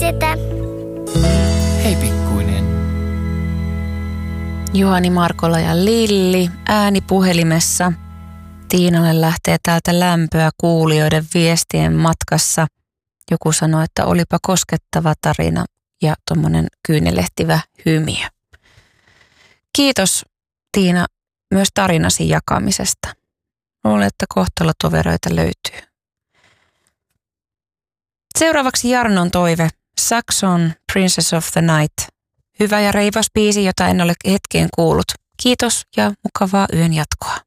setä. Hei pikkuinen. Juhani, Markola ja Lilli ääni puhelimessa. Tiinalle lähtee täältä lämpöä kuulijoiden viestien matkassa. Joku sanoi, että olipa koskettava tarina ja tommonen kyynelehtivä hymiö. Kiitos Tiina myös tarinasi jakamisesta. Luulen, että kohtalotovereita löytyy. Seuraavaksi Jarnon toive. Saxon Princess of the Night. Hyvä ja reipas biisi, jota en ole hetkeen kuullut. Kiitos ja mukavaa yön jatkoa.